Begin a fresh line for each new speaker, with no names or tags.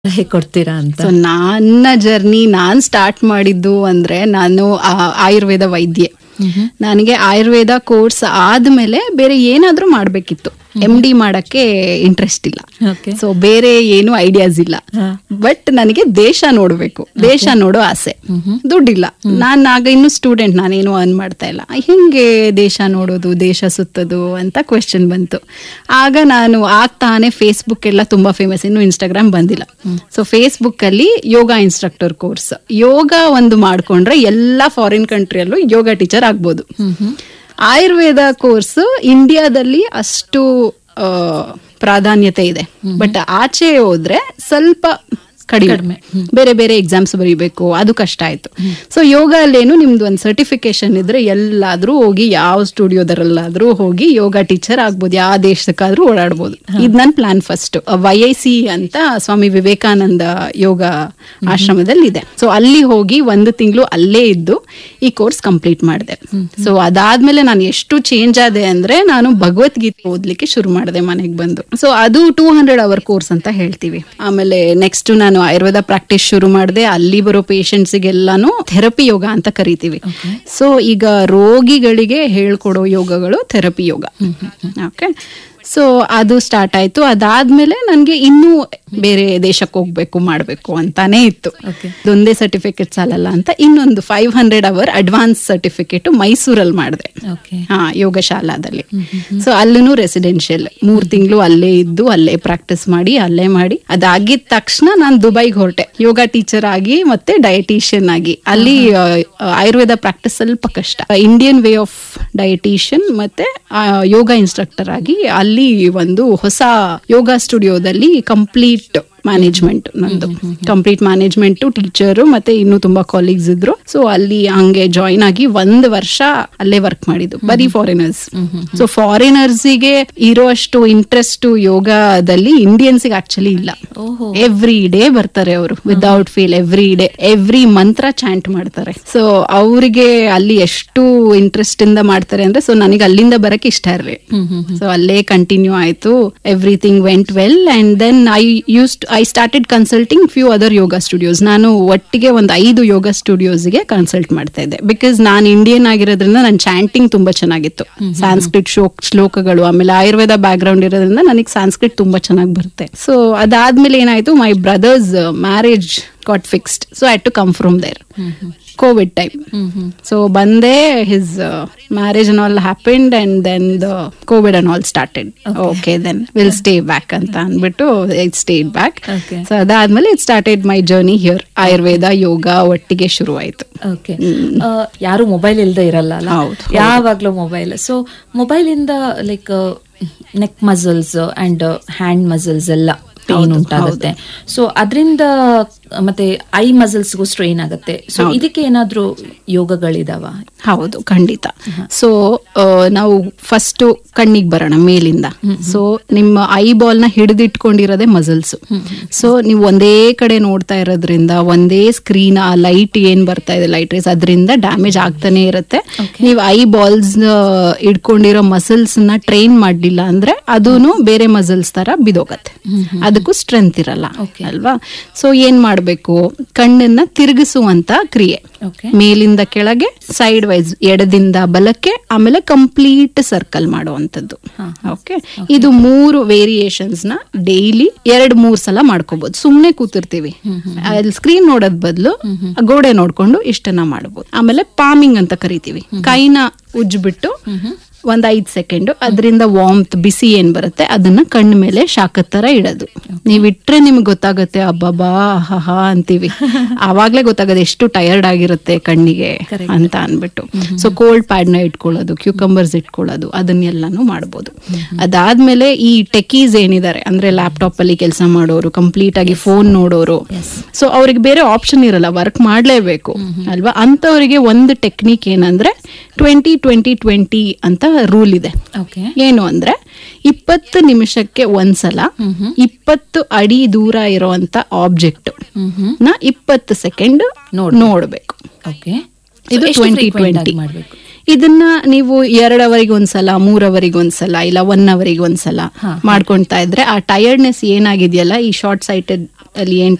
ಹೇಗೆ ಕೊಡ್ತೀರಾ ಅಂತ?
ಸೊ ನನ್ನ ಜರ್ನಿ ನಾನ್ ಸ್ಟಾರ್ಟ್ ಮಾಡಿದ್ದು ಅಂದ್ರೆ ನಾನು ಆಯುರ್ವೇದ ವೈದ್ಯೆ. ನನಗೆ ಆಯುರ್ವೇದ ಕೋರ್ಸ್ ಆದ್ಮೇಲೆ ಬೇರೆ ಏನಾದ್ರೂ ಮಾಡ್ಬೇಕಿತ್ತು. MD ಮಾಡಕ್ಕೆ ಇಂಟ್ರೆಸ್ಟ್ ಇಲ್ಲ. ಸೊ ಬೇರೆ ಏನು ಐಡಿಯಾಸ್ ಇಲ್ಲ. ಬಟ್ ನನಗೆ ದೇಶ ನೋಡ್ಬೇಕು, ದೇಶ ನೋಡೋ ಆಸೆ. ದುಡ್ಡಿಲ್ಲ, ನಾನ್ ಆಗ ಇನ್ನು ಸ್ಟೂಡೆಂಟ್, ನಾನೇನು ಅರ್ನ್ ಮಾಡ್ತಾ ಇಲ್ಲ. ಹಿಂಗೆ ದೇಶ ನೋಡೋದು, ದೇಶ ಸುತ್ತೋದು ಅಂತ ಕ್ವೆಶ್ಚನ್ ಬಂತು. ಆಗ ನಾನು ಆಗ್ತಾನೆ ಫೇಸ್ಬುಕ್ ಎಲ್ಲ ತುಂಬಾ ಫೇಮಸ್, ಇನ್ನು ಇನ್ಸ್ಟಾಗ್ರಾಮ್ ಬಂದಿಲ್ಲ. ಸೊ ಫೇಸ್ಬುಕ್ ಅಲ್ಲಿ ಯೋಗ ಇನ್ಸ್ಟ್ರಕ್ಟರ್ ಕೋರ್ಸ್, ಯೋಗ ಒಂದು ಮಾಡ್ಕೊಂಡ್ರೆ ಎಲ್ಲಾ ಫಾರಿನ್ ಕಂಟ್ರಿಯಲ್ಲೂ ಯೋಗ ಟೀಚರ್ ಆಗ್ಬೋದು. ಆಯುರ್ವೇದ ಕೋರ್ಸ್ ಇಂಡಿಯಾದಲ್ಲಿ ಅಷ್ಟು ಪ್ರಾಧಾನ್ಯತೆ ಇದೆ, ಬಟ್ ಆಚೆ ಹೋದ್ರೆ ಸ್ವಲ್ಪ ಕಡಿಮೆ. ಬೇರೆ ಬೇರೆ ಎಕ್ಸಾಮ್ಸ್ ಬರೀಬೇಕು, ಅದು ಕಷ್ಟ ಆಯ್ತು. ಸೊ ಯೋಗ ಅಲ್ಲೇನು ನಿಮ್ದು ಒಂದು ಸರ್ಟಿಫಿಕೇಶನ್ ಇದ್ರೆ ಎಲ್ಲಾದ್ರೂ ಹೋಗಿ, ಯಾವ ಸ್ಟುಡಿಯೋದರಲ್ಲಾದ್ರೂ ಹೋಗಿ ಯೋಗ ಟೀಚರ್ ಆಗ್ಬೋದು, ಯಾವ ದೇಶಕ್ಕಾದ್ರೂ ಓಡಾಡ್ಬೋದು. ಇದು ನನ್ನ ಪ್ಲಾನ್ ಫಸ್ಟ್. YIC ಅಂತ ಸ್ವಾಮಿ ವಿವೇಕಾನಂದ ಯೋಗ ಆಶ್ರಮದಲ್ಲಿ ಇದೆ. ಸೊ ಅಲ್ಲಿ ಹೋಗಿ 1 ತಿಂಗಳು ಅಲ್ಲೇ ಇದ್ದು ಈ ಕೋರ್ಸ್ ಕಂಪ್ಲೀಟ್ ಮಾಡಿದೆ. ಸೊ ಅದಾದ್ಮೇಲೆ ನಾನು ಎಷ್ಟು ಚೇಂಜ್ ಆದೆ ಅಂದ್ರೆ, ನಾನು ಭಗವದ್ಗೀತೆ ಓದ್ಲಿಕ್ಕೆ ಶುರು ಮಾಡಿದೆ ಮನೆಗೆ ಬಂದು. ಸೊ ಅದು 200 ಅವರ್ ಕೋರ್ಸ್ ಅಂತ ಹೇಳ್ತೀವಿ. ಆಮೇಲೆ ನೆಕ್ಸ್ಟ್ ನಾನು ಆಯುರ್ವೇದ ಪ್ರಾಕ್ಟೀಸ್ ಶುರು ಮಾಡಿದೆ. ಅಲ್ಲಿ ಬರೋ ಪೇಷಂಟ್ಸ್ಗೆಲ್ಲಾನು ಥೆರಪಿ ಯೋಗ ಅಂತ ಕರಿತೀವಿ. ಸೊ ಈಗ ರೋಗಿಗಳಿಗೆ ಹೇಳ್ಕೊಡೋ ಯೋಗಗಳು ಥೆರಪಿ ಯೋಗ. ಓಕೆ, ಸೊ ಅದು ಸ್ಟಾರ್ಟ್ ಆಯ್ತು. ಅದಾದ್ಮೇಲೆ ನನ್ಗೆ ಇನ್ನೂ ಬೇರೆ ದೇಶಕ್ಕೆ ಹೋಗ್ಬೇಕು, ಮಾಡ್ಬೇಕು ಅಂತಾನೆ ಇತ್ತು. ಇದೊಂದೇ ಸರ್ಟಿಫಿಕೇಟ್ ಸಾಲಲ್ಲ ಅಂತ ಇನ್ನೊಂದು 500 ಅವರ್ ಅಡ್ವಾನ್ಸ್ ಸರ್ಟಿಫಿಕೇಟ್ ಮೈಸೂರಲ್ಲಿ ಮಾಡಿದೆ, ಯೋಗ ಶಾಲಾದಲ್ಲಿ. ಸೊ ಅಲ್ಲೂ ರೆಸಿಡೆನ್ಷಿಯಲ್ 3 ತಿಂಗಳು ಅಲ್ಲೇ ಇದ್ದು, ಅಲ್ಲೇ ಪ್ರಾಕ್ಟೀಸ್ ಮಾಡಿ, ಅಲ್ಲೇ ಮಾಡಿ. ಅದಾಗಿದ ತಕ್ಷಣ ನಾನು ದುಬೈಗೆ ಹೊರಟೆ, ಯೋಗ ಟೀಚರ್ ಆಗಿ ಮತ್ತೆ ಡಯಟಿಷಿಯನ್ ಆಗಿ. ಅಲ್ಲಿ ಆಯುರ್ವೇದ ಪ್ರಾಕ್ಟೀಸ್ ಸ್ವಲ್ಪ ಕಷ್ಟ. ಇಂಡಿಯನ್ ವೇ ಆಫ್ ಡಯಟಿಷಿಯನ್ ಮತ್ತೆ ಯೋಗ ಇನ್ಸ್ಟ್ರಕ್ಟರ್ ಆಗಿ ಅಲ್ಲಿ ಒಂದು ಹೊಸ ಯೋಗ ಸ್ಟುಡಿಯೋದಲ್ಲಿ ಕಂಪ್ಲೀಟ್ ಮ್ಯಾನೇಜ್ಮೆಂಟ್, ನಂದು ಕಂಪ್ಲೀಟ್ ಮ್ಯಾನೇಜ್ಮೆಂಟ್, ಟೀಚರು ಮತ್ತೆ ಇನ್ನೂ ತುಂಬಾ ಕಾಲೀಗ್ಸ್ ಇದ್ರು. ಸೊ ಅಲ್ಲಿ ಹಂಗೆ ಜಾಯಿನ್ ಆಗಿ 1 ವರ್ಷ ಅಲ್ಲೇ ವರ್ಕ್ ಮಾಡಿದ್ದು, ಬರೀ ಫಾರಿನರ್ಸ್. ಸೊ ಫಾರಿನರ್ಸ್ಗೆ ಇರೋಷ್ಟು ಇಂಟ್ರೆಸ್ಟ್ ಯೋಗದಲ್ಲಿ ಇಂಡಿಯನ್ಸ್ಗೆ ಆಕ್ಚುಲಿ ಇಲ್ಲ. ಎವ್ರಿ ಡೇ ಬರ್ತಾರೆ ಅವರು, without fail every day, every ಮಂತ್ರ ಚಾಂಟ್ ಮಾಡ್ತಾರೆ. ಸೊ ಅವ್ರಿಗೆ ಅಲ್ಲಿ ಎಷ್ಟು ಇಂಟ್ರೆಸ್ಟ್ ಇಂದ ಮಾಡ್ತಾರೆ ಅಂದ್ರೆ, ಸೊ ನನಗೆ ಅಲ್ಲಿಂದ ಬರಕ್ಕೆ ಇಷ್ಟ ಇರಲಿ. ಸೊ ಅಲ್ಲೇ ಕಂಟಿನ್ಯೂ ಆಯ್ತು. Everything vent well. And then I started consulting few other yoga studios. ನಾನು ಒಟ್ಟಿಗೆ ಒಂದು 5 ಯೋಗ ಸ್ಟುಡಿಯೋಸ್ಗೆ ಕನ್ಸಲ್ಟ್ ಮಾಡ್ತಾ ಇದ್ದೆ. ಬಿಕಾಸ್ ನಾನು ಇಂಡಿಯನ್ ಆಗಿರೋದ್ರಿಂದ ನನ್ನ ಚಾಂಟಿಂಗ್ ತುಂಬಾ ಚೆನ್ನಾಗಿತ್ತು, ಸಾಂಸ್ಕ್ರಿಟ್ ಶ್ಲೋಕಗಳು. ಆಮೇಲೆ ಆಯುರ್ವೇದ ಬ್ಯಾಕ್ ಗ್ರೌಂಡ್ ಇರೋದ್ರಿಂದ ನನಗೆ ಸಾಂಸ್ಕ್ರಿಟ್ ತುಂಬಾ ಚೆನ್ನಾಗಿ ಬರುತ್ತೆ. ಸೊ ಅದಾದ್ಮೇಲೆ ಏನಾಯ್ತು, my brothers marriage got fixed, so I had to come from there. COVID time. So bande his marriage and all happened, and then the COVID and all started. Okay, then we'll stay back anta anbittu I stayed back. So adadmele it started my journey here. Ayurveda yoga ಒಟ್ಟಿಗೆ ಶುರು ಆಯ್ತು.
Okay, ಯಾರು mobile ಇಲ್ಲದೆ ಇರಲ್ಲ ಅಲ್ಲ, ಯಾವಾಗ್ಲೂ mobile. So mobile ಇಂದ like neck muscles and hand muscles ಎಲ್ಲ ಪೇನ್ ಉಂಟಾಗುತ್ತೆ. ಸೊ ಅದರಿಂದ ಮತ್ತೆ ಐ ಮಸಲ್ಸ್ಗೂ ಸ್ಟ್ರೈನ್ ಆಗುತ್ತೆ. ಸೊ ಇದಕ್ಕೆ ಏನಾದ್ರೂ ಯೋಗಗಳಿದಾವ?
ಹೌದು, ಖಂಡಿತ. ಸೊ ನಾವು ಫಸ್ಟ್ ಕಣ್ಣಿಗೆ ಬರೋಣ ಮೇಲಿಂದ. ಸೊ ನಿಮ್ಮ ಐ ಬಾಲ್ ನ ಹಿಡಿದಿಟ್ಕೊಂಡಿರೋದೇ ಮಸಲ್ಸ್. ಸೊ ನೀವು ಒಂದೇ ಕಡೆ ನೋಡ್ತಾ ಇರೋದ್ರಿಂದ, ಒಂದೇ ಸ್ಕ್ರೀನ್, ಆ ಲೈಟ್ ಏನ್ ಬರ್ತಾ ಇದೆ, ಲೈಟ್ ರೇಸ್, ಅದರಿಂದ ಡ್ಯಾಮೇಜ್ ಆಗ್ತಾನೆ ಇರುತ್ತೆ. ನೀವು ಐ ಬಾಲ್ಸ್ ಇಟ್ಕೊಂಡಿರೋ ಮಸಲ್ಸ್ ನ ಟ್ರೈನ್ ಮಾಡ್ಲಿಲ್ಲ ಅಂದ್ರೆ ಅದೂನು ಬೇರೆ ಮಸಲ್ಸ್ ತರ ಬಿದೋಗತ್ತೆ, ಅದಕ್ಕೂ ಸ್ಟ್ರೆಂತ್ ಇರಲ್ಲ ಅಲ್ವಾ. ಸೊ ಏನ್ ಮಾಡ್ಬೇಕು, ಕಣ್ಣನ್ನ ತಿರುಗಿಸುವಂತ ಕ್ರಿಯೆ, ಮೇಲಿಂದ ಕೆಳಗೆ, ಸೈಡ್ ವೈಸ್, ಎಡದಿಂದ ಬಲಕ್ಕೆ, ಆಮೇಲೆ ಕಂಪ್ಲೀಟ್ ಸರ್ಕಲ್ ಮಾಡುವಂತದ್ದು. ಓಕೆ, ಇದು 3 ವೇರಿಯೇಷನ್ಸ್ ನ ಡೈಲಿ 2-3 ಸಲ ಮಾಡ್ಕೋಬಹುದು. ಸುಮ್ನೆ ಕೂತಿರ್ತೀವಿ, ಅಲ್ಲಿ ಸ್ಕ್ರೀನ್ ನೋಡೋದ್ ಬದಲು ಗೋಡೆ ನೋಡ್ಕೊಂಡು ಇಷ್ಟನ್ನ ಮಾಡಬಹುದು. ಆಮೇಲೆ ಪಾಮಿಂಗ್ ಅಂತ ಕರಿತೀವಿ, ಕೈನ ಉಜ್ಬಿಟ್ಟು ಒಂದ್ 5 ಸೆಕೆಂಡ್ ಅದರಿಂದ ವಾರ್ಮ್ತ್, ಬಿಸಿ ಏನ್ ಬರುತ್ತೆ ಅದನ್ನ ಕಣ್ಣು ಮೇಲೆ ಶಾಖದ ತರ ಇಡೋದು. ನೀವ್ ಇಟ್ರೆ ನಿಮ್ಗೆ ಗೊತ್ತಾಗುತ್ತೆ, ಅಬ್ಬಬ್ಬಾ ಹಾ ಅಂತೀವಿ, ಆವಾಗ್ಲೇ ಗೊತ್ತಾಗತ್ತೆ ಎಷ್ಟು ಟಯರ್ಡ್ ಆಗಿರುತ್ತೆ ಕಣ್ಣಿಗೆ ಅಂತ ಅನ್ಬಿಟ್ಟು. ಸೊ ಕೋಲ್ಡ್ ಪ್ಯಾಡ್ ನ ಇಟ್ಕೊಳ್ಳೋದು, ಕ್ಯೂಕಂಬರ್ಸ್ ಇಟ್ಕೊಳ್ಳೋದು, ಅದನ್ನೆಲ್ಲಾನು ಮಾಡ್ಬೋದು. ಅದಾದ್ಮೇಲೆ ಈ ಟೆಕೀಸ್ ಏನಿದ್ದಾರೆ ಅಂದ್ರೆ ಲ್ಯಾಪ್ಟಾಪ್ ಅಲ್ಲಿ ಕೆಲಸ ಮಾಡೋರು, ಕಂಪ್ಲೀಟ್ ಆಗಿ ಫೋನ್ ನೋಡೋರು, ಸೊ ಅವ್ರಿಗೆ ಬೇರೆ ಆಪ್ಷನ್ ಇರಲ್ಲ, ವರ್ಕ್ ಮಾಡ್ಲೇಬೇಕು ಅಲ್ವಾ. ಅಂತವರಿಗೆ ಒಂದು ಟೆಕ್ನಿಕ್ ಏನಂದ್ರೆ 20-20-20 ಅಂತ ರೂಲ್ ಇದೆ. ಏನು ಅಂದ್ರೆ 20 ನಿಮಿಷಕ್ಕೆ ಒಂದ್ಸಲ 20 ಅಡಿ ದೂರ ಇರುವಂತ ಆಬ್ಜೆಕ್ಟ್ ನ 20 ಸೆಕೆಂಡ್ ನೋಡ್ಬೇಕು. ಇದು 20-20. ಇದನ್ನ ನೀವು 2 ಅವರಿಗೆ ಒಂದ್ಸಲ, 3 ಅವರಿಗೆ ಒಂದ್ಸಲ, ಇಲ್ಲ 1 ಅವರಿಗೆ ಒಂದ್ಸಲ ಮಾಡ್ಕೊಳ್ತಾ ಇದ್ರೆ ಆ ಟಯರ್ಡ್ನೆಸ್ ಏನಾಗಿದೆಯಲ್ಲ, ಈ ಶಾರ್ಟ್ ಸೈಟೆಡ್ ಅಲ್ಲಿ ಏನ್